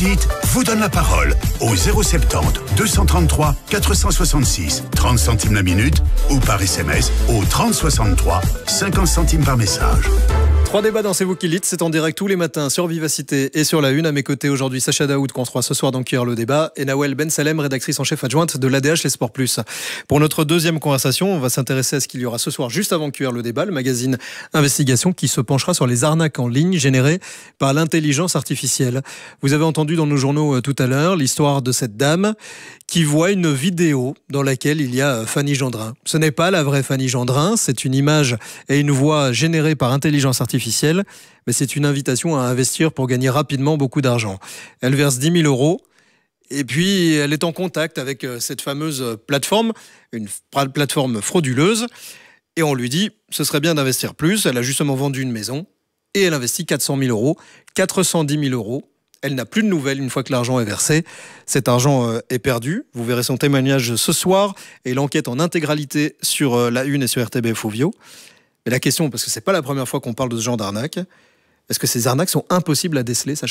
dites vous donne la parole au 070 233 466, 30 centimes la minute ou par SMS au 3063, 50 centimes par message. 3 débats dans C'est vous qui le dites, c'est en direct tous les matins sur Vivacité et sur La Une. À mes côtés aujourd'hui, Sacha Daoud, qu'on reçoit ce soir dans Cueillir le débat, et Nawel Ben Salem, rédactrice en chef adjointe de l'ADH Les Sports Plus. Pour notre deuxième conversation, on va s'intéresser à ce qu'il y aura ce soir, juste avant Cueillir le débat, le magazine Investigation qui se penchera sur les arnaques en ligne générées par l'intelligence artificielle. Vous avez entendu dans nos journaux tout à l'heure l'histoire de cette dame qui voit une vidéo dans laquelle il y a Fanny Gendrin. Ce n'est pas la vraie Fanny Gendrin, c'est une image et une voix générées par intelligence artificielle, mais c'est une invitation à investir pour gagner rapidement beaucoup d'argent. Elle verse 10 000 euros et puis elle est en contact avec cette fameuse plateforme, une plateforme frauduleuse, et on lui dit ce serait bien d'investir plus. Elle a justement vendu une maison et elle investit 400 000 euros, 410 000 euros. Elle n'a plus de nouvelles une fois que l'argent est versé. Cet argent est perdu. Vous verrez son témoignage ce soir et l'enquête en intégralité sur La Une et sur RTBF Ovio. Mais la question, parce que c'est pas la première fois qu'on parle de ce genre d'arnaque, est-ce que ces arnaques sont impossibles à déceler, Sacha ?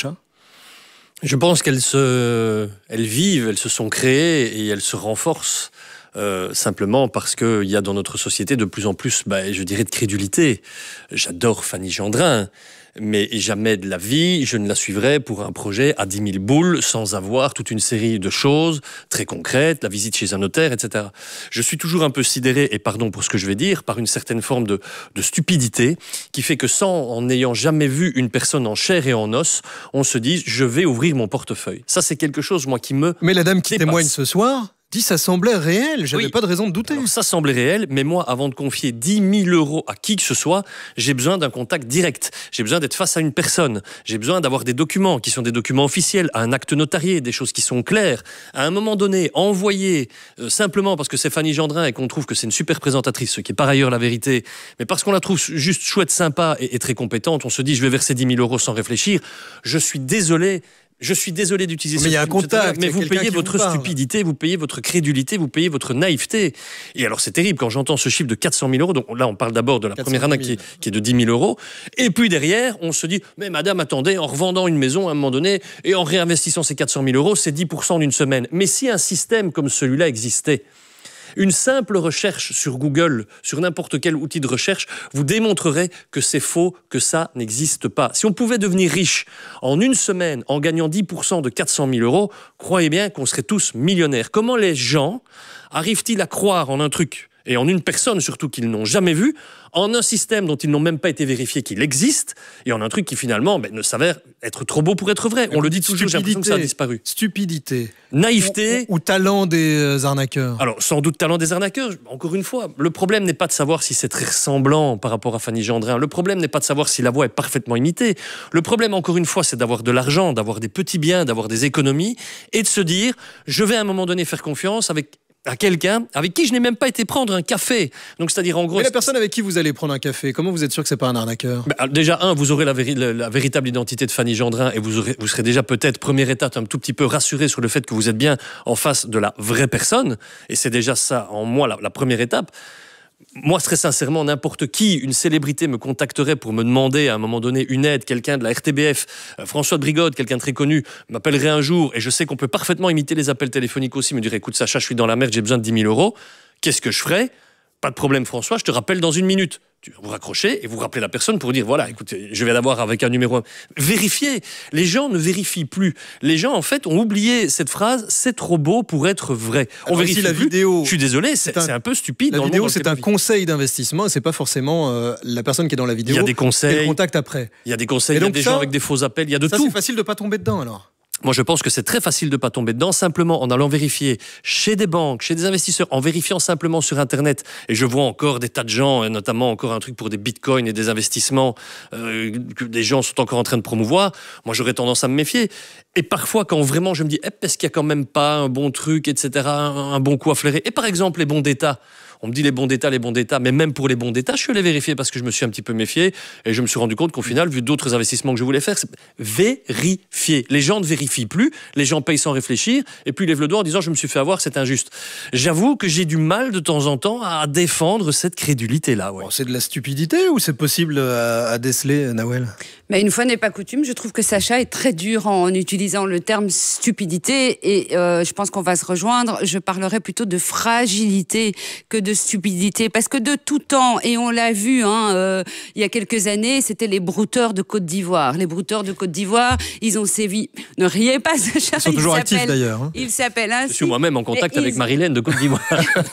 Je pense qu'elles vivent, elles se sont créées et elles se renforcent. Simplement parce qu'il y a dans notre société de plus en plus, je dirais, de crédulité. J'adore Fanny Gendrin, mais jamais de la vie je ne la suivrai pour un projet à 10 000 boules sans avoir toute une série de choses très concrètes, la visite chez un notaire, etc. Je suis toujours un peu sidéré, et pardon pour ce que je vais dire, par une certaine forme de stupidité qui fait que en n'ayant jamais vu une personne en chair et en os, on se dit je vais ouvrir mon portefeuille. Ça c'est quelque chose moi qui me Mais la dame qui dépasse. Témoigne ce soir dit ça semblait réel, j'avais pas de raison de douter. Alors, ça semblait réel, mais moi, avant de confier 10 000 euros à qui que ce soit, j'ai besoin d'un contact direct. J'ai besoin d'être face à une personne. J'ai besoin d'avoir des documents qui sont des documents officiels, un acte notarié, des choses qui sont claires. À un moment donné, envoyer simplement parce que c'est Fanny Gendrin et qu'on trouve que c'est une super présentatrice, ce qui est par ailleurs la vérité, mais parce qu'on la trouve juste chouette, sympa et très compétente, on se dit je vais verser 10 000 euros sans réfléchir. Je suis désolé d'utiliser ce mais il y a un contact, mais vous payez votre stupidité, vous payez votre crédulité, vous payez votre naïveté. Et alors c'est terrible quand j'entends ce chiffre de 400 000 euros. Donc là on parle d'abord de la première arnaque qui est de 10 000 euros. Et puis derrière on se dit mais madame attendez, en revendant une maison à un moment donné et en réinvestissant ces 400 000 euros, c'est 10% d'une semaine. Mais si un système comme celui-là existait, une simple recherche sur Google, sur n'importe quel outil de recherche, vous démontrerait que c'est faux, que ça n'existe pas. Si on pouvait devenir riche en une semaine en gagnant 10% de 400 000 euros, croyez bien qu'on serait tous millionnaires. Comment les gens arrivent-ils à croire en un truc, et en une personne surtout qu'ils n'ont jamais vue, en un système dont ils n'ont même pas été vérifiés qu'il existe, et en un truc qui finalement ne s'avère être trop beau pour être vrai. On le dit toujours, j'ai l'impression que ça a disparu. Stupidité. Naïveté. Ou talent des arnaqueurs. Alors, sans doute talent des arnaqueurs. Encore une fois, le problème n'est pas de savoir si c'est très ressemblant par rapport à Fanny Gendrin. Le problème n'est pas de savoir si la voix est parfaitement imitée. Le problème, encore une fois, c'est d'avoir de l'argent, d'avoir des petits biens, d'avoir des économies, et de se dire, je vais à un moment donné faire confiance à quelqu'un avec qui je n'ai même pas été prendre un café. Donc, c'est-à-dire, en gros... Mais la personne avec qui vous allez prendre un café, comment vous êtes sûr que c'est pas un arnaqueur ? Déjà, vous aurez la véritable identité de Fanny Gendrin et vous serez déjà peut-être, première étape, un tout petit peu rassuré sur le fait que vous êtes bien en face de la vraie personne. Et c'est déjà ça, en moi, la première étape. Moi, très sincèrement, n'importe qui, une célébrité me contacterait pour me demander à un moment donné une aide, quelqu'un de la RTBF, François de Brigode, quelqu'un de très connu, m'appellerait un jour, et je sais qu'on peut parfaitement imiter les appels téléphoniques aussi, me dirait, écoute Sacha, je suis dans la merde, j'ai besoin de 10 000 euros, qu'est-ce que je ferais ? Pas de problème François, je te rappelle dans 1 minute. Vous raccrochez et vous rappelez la personne pour dire, voilà, écoutez, je vais l'avoir avec un numéro 1. Vérifiez. Les gens ne vérifient plus. Les gens, en fait, ont oublié cette phrase, c'est trop beau pour être vrai. On vérifie la plus. Vidéo, je suis désolé, c'est un peu stupide. La vidéo, c'est un conseil d'investissement, c'est pas forcément la personne qui est dans la vidéo. Il y a des conseils. Et le contact après. Il y a des conseils, il y a des gens avec des faux appels, il y a de tout. Ça, c'est facile de pas tomber dedans, alors. Moi, je pense que c'est très facile de ne pas tomber dedans, simplement en allant vérifier chez des banques, chez des investisseurs, en vérifiant simplement sur Internet. Et je vois encore des tas de gens, notamment encore un truc pour des bitcoins et des investissements que des gens sont encore en train de promouvoir. Moi, j'aurais tendance à me méfier. Et parfois, quand vraiment je me dis, est-ce qu'il n'y a quand même pas un bon truc, etc., un bon coup à flairer. Et par exemple, les bons d'État. On me dit les bons d'État, mais même pour les bons d'État, je suis allé vérifier parce que je me suis un petit peu méfié et je me suis rendu compte qu'au final, vu d'autres investissements que je voulais faire, c'est vérifier. Les gens ne vérifient plus, les gens payent sans réfléchir et puis ils lèvent le doigt en disant je me suis fait avoir, c'est injuste. J'avoue que j'ai du mal de temps en temps à défendre cette crédulité-là. Ouais. Bon, c'est de la stupidité ou c'est possible à déceler, Nawel ? Mais une fois n'est pas coutume, je trouve que Sacha est très dur en utilisant le terme stupidité et je pense qu'on va se rejoindre. Je parlerai plutôt de fragilité que de stupidité parce que de tout temps, et on l'a vu il y a quelques années, c'était les brouteurs de Côte d'Ivoire. Les brouteurs de Côte d'Ivoire, ils ont sévi. Ne riez pas, Sacha. Ils sont toujours actifs d'ailleurs. Ils s'appellent ainsi. Je suis moi-même en contact avec Marilène de Côte d'Ivoire.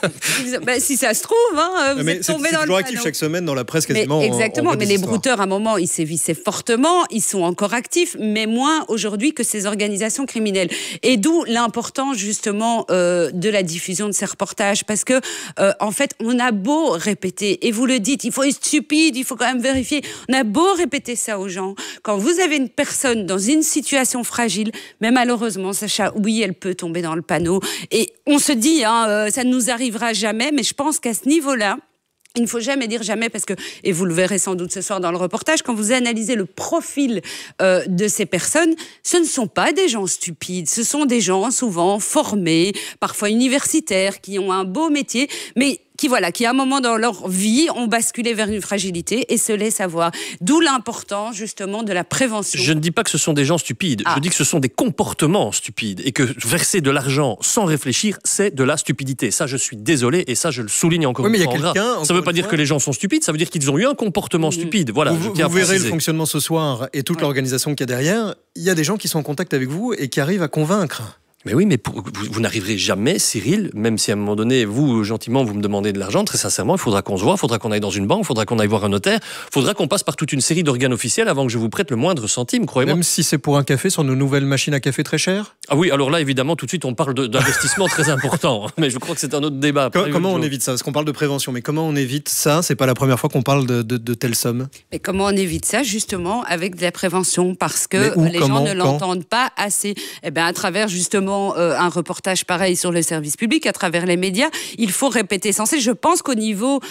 Si ça se trouve, vous êtes tombé dans le toujours actif chaque semaine dans la presse quasiment. Exactement, mais les brouteurs, à un moment, ils sévissaient fortement. Ils sont encore actifs, mais moins aujourd'hui que ces organisations criminelles. Et d'où l'importance justement de la diffusion de ces reportages, parce que en fait, on a beau répéter, et vous le dites, il faut être stupide, il faut quand même vérifier. On a beau répéter ça aux gens. Quand vous avez une personne dans une situation fragile, mais malheureusement, Sacha, oui, elle peut tomber dans le panneau. Et on se dit, ça ne nous arrivera jamais, mais je pense qu'à ce niveau-là, il ne faut jamais dire jamais parce que, et vous le verrez sans doute ce soir dans le reportage, quand vous analysez le profil de ces personnes, ce ne sont pas des gens stupides, ce sont des gens souvent formés, parfois universitaires, qui ont un beau métier, mais qui à un moment dans leur vie ont basculé vers une fragilité et se laissent avoir. D'où l'importance justement de la prévention. Je ne dis pas que ce sont des gens stupides, je dis que ce sont des comportements stupides et que verser de l'argent sans réfléchir, c'est de la stupidité. Ça, je suis désolé et ça, je le souligne encore une fois. Ça ne veut pas dire que les gens sont stupides, ça veut dire qu'ils ont eu un comportement stupide. Voilà, vous verrez le fonctionnement ce soir et toute l'organisation qu'il y a derrière. Il y a des gens qui sont en contact avec vous et qui arrivent à convaincre. Mais oui, mais vous n'arriverez jamais, Cyril, même si à un moment donné, vous, gentiment, vous me demandez de l'argent, très sincèrement, il faudra qu'on se voit, il faudra qu'on aille dans une banque, il faudra qu'on aille voir un notaire, il faudra qu'on passe par toute une série d'organes officiels avant que je vous prête le moindre centime, croyez-moi. Même si c'est pour un café sur nos nouvelles machines à café très chères ? Ah oui, alors là, évidemment, tout de suite, on parle d'investissement très important, mais je crois que c'est un autre débat. Comment on évite ça ? Parce qu'on parle de prévention, mais comment on évite ça ? C'est pas la première fois qu'on parle de telles sommes. Mais comment on évite ça ? Justement, avec de la prévention, parce que les gens ne l'entendent pas assez. Eh bien, à travers, justement, un reportage pareil sur le service public, à travers les médias, il faut répéter sans cesse. Je pense qu'au niveau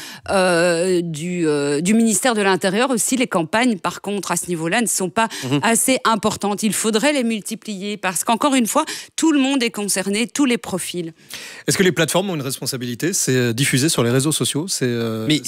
du ministère de l'Intérieur aussi, les campagnes, par contre, à ce niveau-là, ne sont pas assez importantes. Il faudrait les multiplier parce qu'encore une fois, tout le monde est concerné, tous les profils. Est-ce que les plateformes ont une responsabilité ? C'est diffuser sur les réseaux sociaux ces vidéos ?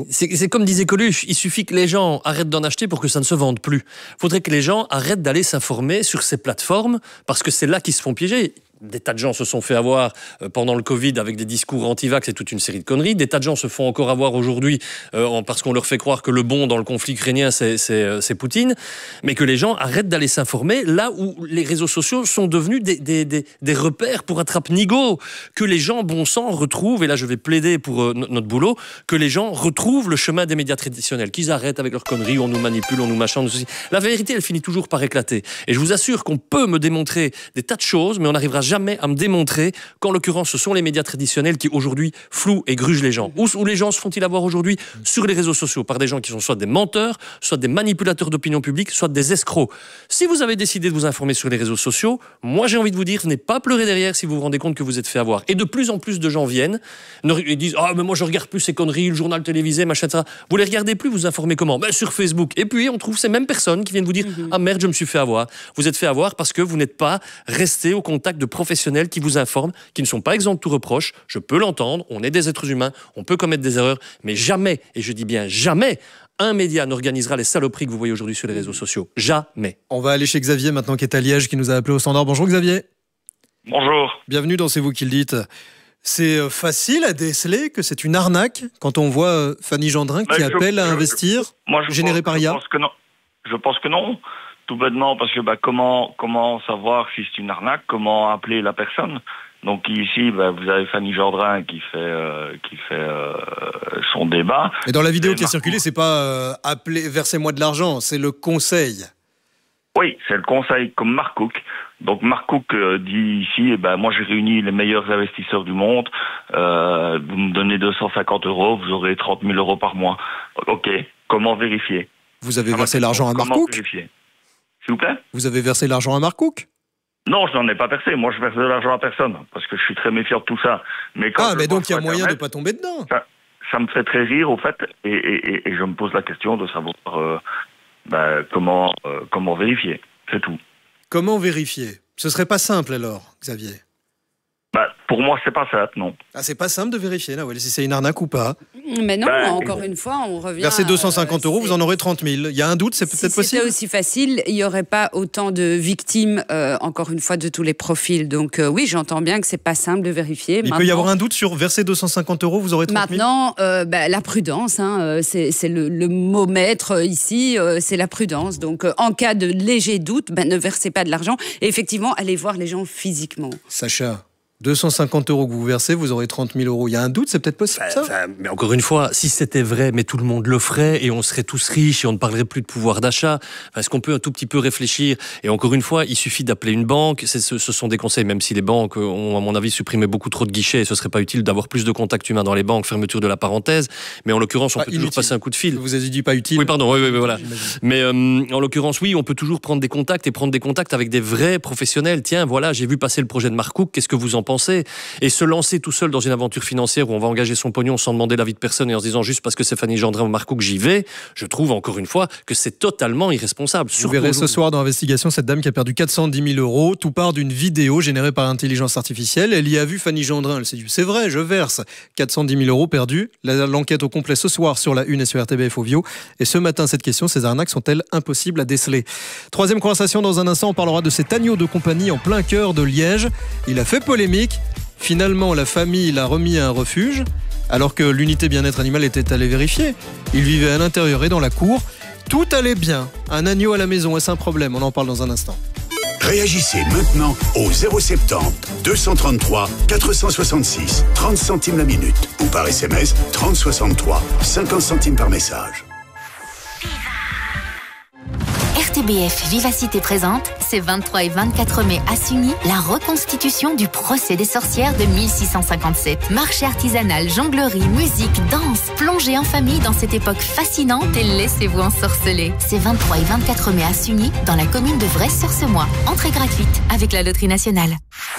C'est comme disait Coluche, il suffit que les gens arrêtent d'en acheter pour que ça ne se vende plus. Il faudrait que les gens arrêtent d'aller s'informer sur ces plateformes parce que c'est là qu'ils se font piéger. Des tas de gens se sont fait avoir pendant le Covid avec des discours anti-vax et toute une série de conneries. Des tas de gens se font encore avoir aujourd'hui parce qu'on leur fait croire que le bon dans le conflit ukrainien, c'est Poutine. Mais que les gens arrêtent d'aller s'informer là où les réseaux sociaux sont devenus des repères pour attrape-nigo. Que les gens, bon sang, retrouvent, et là je vais plaider pour notre boulot, que les gens retrouvent le chemin des médias traditionnels. Qu'ils arrêtent avec leurs conneries, on nous manipule, on nous machin, on nous ceci. La vérité, elle finit toujours par éclater. Et je vous assure qu'on peut me démontrer des tas de choses, mais on n'arrivera jamais à me démontrer qu'en l'occurrence ce sont les médias traditionnels qui aujourd'hui flouent et grugent les gens. Où les gens se font-ils avoir aujourd'hui ? Sur les réseaux sociaux, par des gens qui sont soit des menteurs, soit des manipulateurs d'opinion publique, soit des escrocs. Si vous avez décidé de vous informer sur les réseaux sociaux, moi j'ai envie de vous dire, venez pas pleurer derrière si vous vous rendez compte que vous êtes fait avoir. Et de plus en plus de gens viennent et disent « Ah, mais moi je regarde plus ces conneries, le journal télévisé, machin, ça. » Vous les regardez plus, vous informez comment ? Sur Facebook. Et puis on trouve ces mêmes personnes qui viennent vous dire « Ah merde, je me suis fait avoir. » Vous êtes fait avoir parce que vous n'êtes pas resté au contact de professionnels qui vous informent, qui ne sont pas exempts de tout reproche. Je peux l'entendre, on est des êtres humains, on peut commettre des erreurs, mais jamais, et je dis bien jamais, un média n'organisera les saloperies que vous voyez aujourd'hui sur les réseaux sociaux. Jamais. On va aller chez Xavier maintenant qui est à Liège, qui nous a appelé au standard. Bonjour Xavier. Bonjour. Bienvenue dans C'est vous qui le dites. C'est facile à déceler que c'est une arnaque quand on voit Fanny Gendrin qui appelle à investir, généré par IA. Je pense que non. Tout bêtement, parce que comment savoir si c'est une arnaque, comment appeler la personne. Donc ici, vous avez Fanny Gendrin qui fait son débat. Et dans la vidéo qui a circulé, c'est pas appeler, versez-moi de l'argent, c'est le conseil. Oui, c'est le conseil, comme Mark Cook. Donc Mark Cook dit ici, moi j'ai réuni les meilleurs investisseurs du monde, vous me donnez 250 €, vous aurez 30 000 € par mois. Ok, comment vérifier ? Vous avez versé l'argent à Mark Cook ? Vérifier ? S'il vous plaît ? Vous avez versé l'argent à Mark Cook ? Non, je n'en ai pas percé. Moi, je verse de l'argent à personne parce que je suis très méfiant de tout ça. Mais donc il y a moyen de ne pas tomber dedans. Ça me fait très rire, au fait, et je me pose la question de savoir comment vérifier. C'est tout. Comment vérifier ? Ce serait pas simple alors, Xavier ? Pour moi, c'est pas simple, non. Ah, c'est pas simple de vérifier, Nawel, si c'est une arnaque ou pas. Mais non, encore une fois, on revient... Versez 250 €, vous en aurez 30 000. Il y a un doute, c'est peut-être possible. Si c'était aussi facile, il n'y aurait pas autant de victimes, encore une fois, de tous les profils. Donc oui, j'entends bien que c'est pas simple de vérifier. Il peut y avoir un doute sur verser 250 €, vous aurez 30 000. Maintenant, la prudence, c'est le mot maître ici, c'est la prudence. Donc en cas de léger doute, ne versez pas de l'argent. Et effectivement, allez voir les gens physiquement. Sacha, 250 € que vous versez, vous aurez 30 000 €. Il y a un doute, c'est peut-être possible ça ? Mais encore une fois, si c'était vrai, mais tout le monde le ferait et on serait tous riches et on ne parlerait plus de pouvoir d'achat. Est-ce qu'on peut un tout petit peu réfléchir ? Et encore une fois, il suffit d'appeler une banque. Ce sont des conseils, même si les banques ont, à mon avis, supprimé beaucoup trop de guichets. Et ce serait pas utile d'avoir plus de contact humain dans les banques, fermeture de la parenthèse. Mais en l'occurrence, on peut toujours passer un coup de fil. Vous avez dit pas utile. Oui, pardon. Oui, voilà. Mais en l'occurrence, oui, on peut toujours prendre des contacts avec des vrais professionnels. Tiens, voilà, j'ai vu passer le projet de Marc Cook. Qu'est-ce que vous en pensez ? Et se lancer tout seul dans une aventure financière où on va engager son pognon sans demander l'avis de personne et en se disant juste parce que c'est Fanny Gendrin ou Marc Cook que j'y vais, je trouve encore une fois que c'est totalement irresponsable. Vous verrez ce soir dans Investigation cette dame qui a perdu 410 000 €. Tout part d'une vidéo générée par l'intelligence artificielle. Elle y a vu Fanny Gendrin. Elle s'est dit c'est vrai, je verse 410 000 € perdus. L'enquête au complet ce soir sur la Une et sur RTBF Ovio. Et ce matin, cette question, ces arnaques sont-elles impossibles à déceler ? Troisième conversation dans un instant, on parlera de cet agneau de compagnie en plein cœur de Liège. Il a fait polémique. Finalement, la famille l'a remis à un refuge, alors que l'unité bien-être animal était allée vérifier. Il vivait à l'intérieur et dans la cour. Tout allait bien. Un agneau à la maison, est-ce un problème ? On en parle dans un instant. Réagissez maintenant au 070 233 466 30 centimes la minute ou par SMS 3063 50 centimes par message. RTBF Vivacité présente, ces 23 et 24 mai à Sugny, la reconstitution du procès des sorcières de 1657. Marché artisanal, jonglerie, musique, danse, plongez en famille dans cette époque fascinante et laissez-vous ensorceler. Ces 23 et 24 mai à Sugny, dans la commune de Vresse-sur-Semois. Entrée gratuite avec la Loterie Nationale.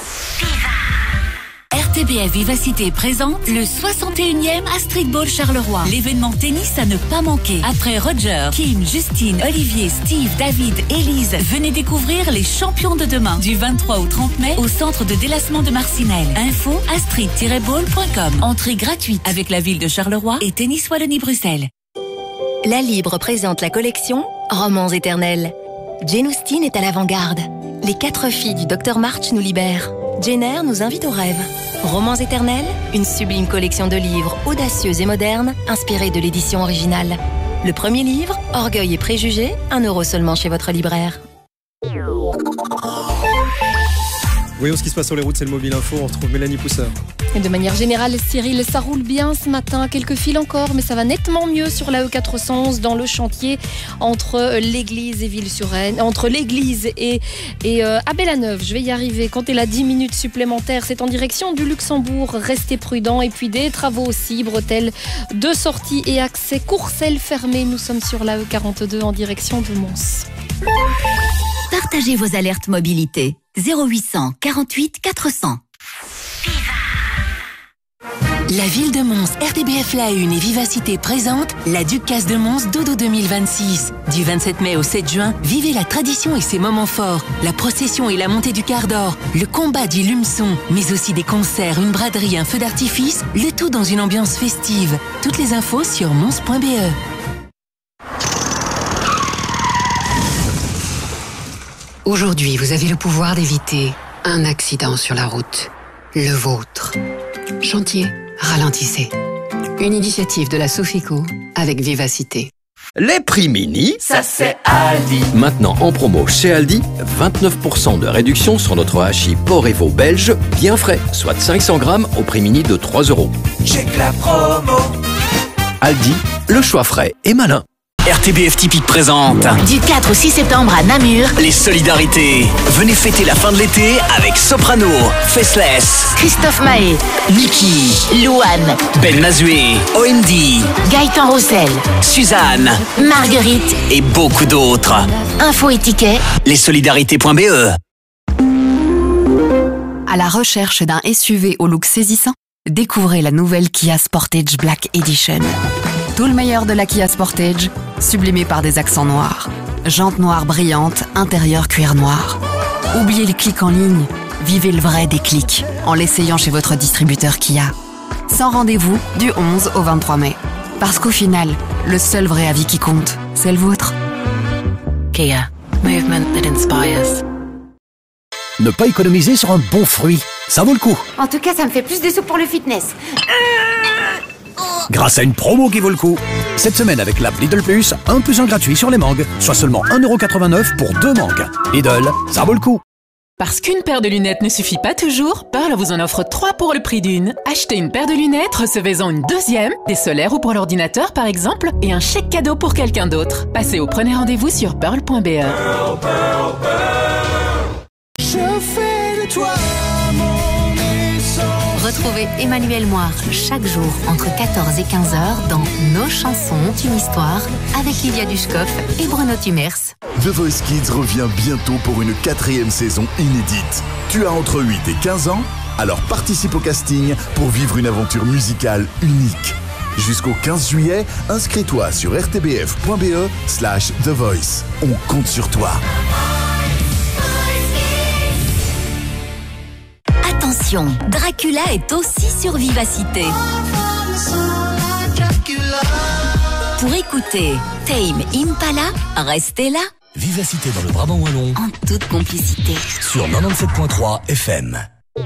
RTBF Vivacité présente le 61e Astrid Ball Charleroi. L'événement tennis à ne pas manquer. Après Roger, Kim, Justine, Olivier, Steve, David, Élise, venez découvrir les champions de demain. Du 23 au 30 mai au centre de délassement de Marcinelle. Info astrid-ball.com. Entrée gratuite avec la ville de Charleroi et Tennis Wallonie-Bruxelles. La Libre présente la collection Romans éternels. Jane Austen est à l'avant-garde. Les 4 filles du Dr March nous libèrent. Jane Eyre nous invite au rêve. Romans éternels, une sublime collection de livres audacieux et modernes, inspirés de l'édition originale. Le premier livre, Orgueil et préjugés, 1 € seulement chez votre libraire. Voyons ce qui se passe sur les routes, c'est le Mobile Info. On retrouve Mélanie Pousseur. Et de manière générale, Cyril, ça roule bien ce matin. Quelques files encore, mais ça va nettement mieux sur la E411 dans le chantier entre l'église et Ville-sur-Aisne, entre l'église et Abbe-la-Neuve. Je vais y arriver. Comptez la 10 minutes supplémentaires. C'est en direction du Luxembourg. Restez prudents. Et puis des travaux aussi. Bretelles de sortie et accès. Courcelles fermées. Nous sommes sur la E42 en direction de Mons. Partagez vos alertes mobilité. 0800 48 400. La ville de Mons, RTBF La Une et Vivacité présente la Ducasse de Mons Dodo 2026. Du 27 mai au 7 juin, vivez la tradition et ses moments forts. La procession et la montée du quart d'or, le combat du lumeçon, mais aussi des concerts, une braderie, un feu d'artifice, le tout dans une ambiance festive. Toutes les infos sur mons.be. Aujourd'hui, vous avez le pouvoir d'éviter un accident sur la route. Le vôtre. Chantier, ralentissez. Une initiative de la Sofico avec Vivacité. Les prix mini, ça c'est Aldi. Maintenant en promo chez Aldi, 29% de réduction sur notre hachis porc et veau belge, bien frais, soit 500 grammes au prix mini de 3 €. Check la promo. Aldi, le choix frais et malin. RTBF Typique présente Du 4 au 6 septembre à Namur, les solidarités. Venez fêter la fin de l'été avec Soprano, Faceless, Christophe Mahé, Niki, Louane, Ben Mazué, OMD, Gaëtan Roussel, Suzanne, Marguerite et beaucoup d'autres. Info et tickets, Lessolidarités.be. À la recherche d'un SUV au look saisissant, découvrez la nouvelle Kia Sportage Black Edition. Tout le meilleur de la Kia Sportage, sublimé par des accents noirs. Jantes noires brillantes, intérieur cuir noir. Oubliez les clics en ligne, vivez le vrai déclic en l'essayant chez votre distributeur Kia. Sans rendez-vous du 11 au 23 mai. Parce qu'au final, le seul vrai avis qui compte, c'est le vôtre. Kia. Movement that inspires. Ne pas économiser sur un bon fruit, ça vaut le coup. En tout cas, ça me fait plus de sous pour le fitness. Grâce à une promo qui vaut le coup. Cette semaine avec l'app Lidl Plus, 1 + 1 gratuit sur les mangues, soit seulement 1,89 € pour 2 mangues. Lidl, ça vaut le coup. Parce qu'une paire de lunettes ne suffit pas toujours, Pearl vous en offre 3 pour le prix d'une. Achetez une paire de lunettes, recevez-en une deuxième, des solaires ou pour l'ordinateur par exemple, et un chèque cadeau pour quelqu'un d'autre. Passez au premier rendez-vous sur pearl.be. Pearl, Pearl, Pearl. Je fais de toi mon essence. Retrouvez Emmanuel Moir chaque jour entre 14 et 15h dans Nos chansons ont une histoire avec Lydia Dushkoff et Bruno Tumers. The Voice Kids revient bientôt pour une 4e saison inédite. Tu as entre 8 et 15 ans? Alors participe au casting pour vivre une aventure musicale unique. Jusqu'au 15 juillet, inscris-toi sur rtbf.be/The Voice. On compte sur toi. Attention, Dracula est aussi sur Vivacité. Pour écouter Tame Impala, restez là. Vivacité dans le Brabant wallon. En toute complicité. Sur 97.3 FM.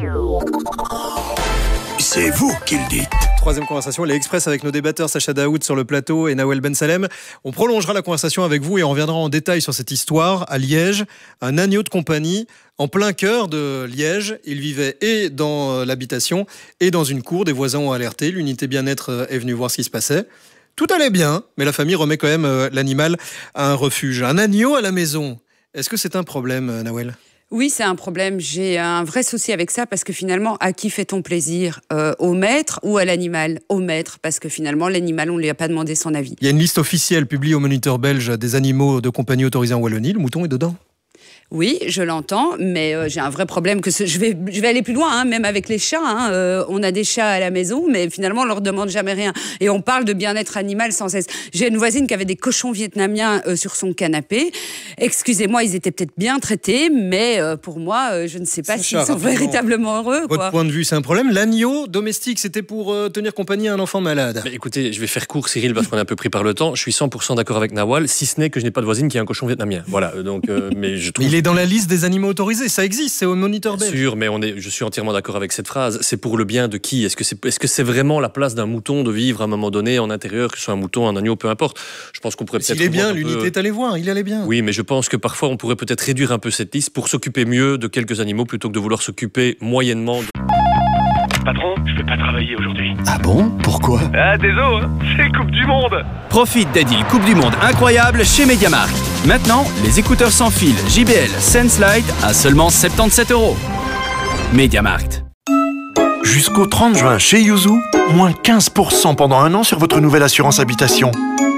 C'est vous qui le dites. Troisième conversation, elle est express avec nos débatteurs Sacha Daoud sur le plateau et Nawel Ben Salem. On prolongera la conversation avec vous et on reviendra en détail sur cette histoire. À Liège, un agneau de compagnie en plein cœur de Liège. Il vivait et dans l'habitation et dans une cour. Des voisins ont alerté. L'unité bien-être est venue voir ce qui se passait. Tout allait bien, mais la famille remet quand même l'animal à un refuge. Un agneau à la maison, est-ce que c'est un problème, Nawel ? Oui, c'est un problème. J'ai un vrai souci avec ça parce que finalement, à qui fait-on plaisir ? Au maître ou à l'animal ? Au maître, parce que finalement, l'animal, on ne lui a pas demandé son avis. Il y a une liste officielle publiée au Moniteur belge des animaux de compagnie autorisés en Wallonie. Le mouton est dedans ? Oui, je l'entends, mais j'ai un vrai problème que je vais aller plus loin, hein, même avec les chats. On a des chats à la maison, mais finalement on leur demande jamais rien. Et on parle de bien-être animal sans cesse. J'ai une voisine qui avait des cochons vietnamiens sur son canapé. Excusez-moi, ils étaient peut-être bien traités, mais pour moi, je ne sais pas s'ils sont véritablement heureux. Votre point de vue, c'est un problème. L'agneau domestique, c'était pour tenir compagnie à un enfant malade. Mais écoutez, je vais faire court, Cyril, parce qu'on est un peu pris par le temps. Je suis 100% d'accord avec Nawal, si ce n'est que je n'ai pas de voisine qui a un cochon vietnamien. Voilà, donc, mais je trouve... Il est dans la liste des animaux autorisés, ça existe, c'est au Moniteur belge. Bien sûr, mais je suis entièrement d'accord avec cette phrase. C'est pour le bien de qui ? Est-ce que c'est vraiment la place d'un mouton de vivre à un moment donné en intérieur, que ce soit un mouton, un agneau, peu importe. Je pense qu'on pourrait peut-être... Il est bien, l'unité est allée voir, il allait bien. Oui, mais je pense que parfois on pourrait peut-être réduire un peu cette liste pour s'occuper mieux de quelques animaux plutôt que de vouloir s'occuper moyennement de... Patron, je vais pas travailler aujourd'hui. Ah bon ? Pourquoi ? Ah, désolé, c'est Coupe du Monde. Profite des deals Coupe du Monde incroyables chez Mediamarkt. Maintenant, les écouteurs sans fil JBL Sense Lite à seulement 77 €. Mediamarkt. Jusqu'au 30 juin chez Yuzu, moins 15% pendant 1 an sur votre nouvelle assurance habitation.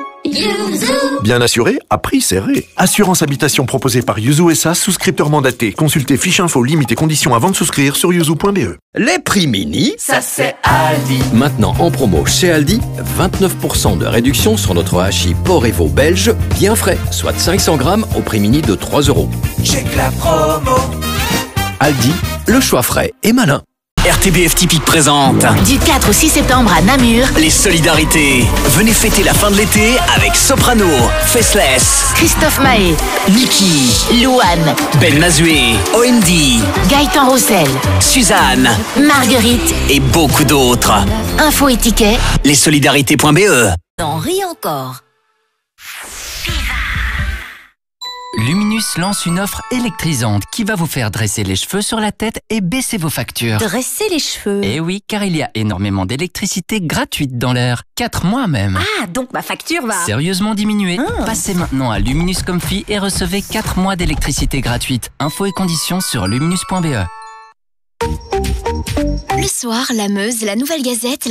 Bien assuré, à prix serré. Assurance habitation proposée par Yuzu SA, souscripteur mandaté. Consultez fiche info, limite et conditions avant de souscrire sur yuzu.be. Les prix mini, ça c'est Aldi. Maintenant en promo chez Aldi, 29% de réduction sur notre hachis porc et veau belge, bien frais, soit 500 grammes au prix mini de 3 €. Check la promo. Aldi, le choix frais et malin. RTBF Typique présente Du 4 au 6 septembre à Namur, les solidarités. Venez fêter la fin de l'été avec Soprano, Faceless, Christophe Mahé, Niki, Louane, Ben Mazué, OMD, Gaëtan Roussel, Suzanne, Marguerite et beaucoup d'autres. Info et tickets, lessolidarités.be. T'en ris encore. Luminus lance une offre électrisante qui va vous faire dresser les cheveux sur la tête et baisser vos factures. Dresser les cheveux. Eh oui, car il y a énormément d'électricité gratuite dans l'air. 4 mois même. Ah, donc ma facture va... Sérieusement diminuer. Passez maintenant à Luminus Comfy et recevez 4 mois d'électricité gratuite. Infos et conditions sur luminus.be. Le soir, la Meuse, la Nouvelle Gazette...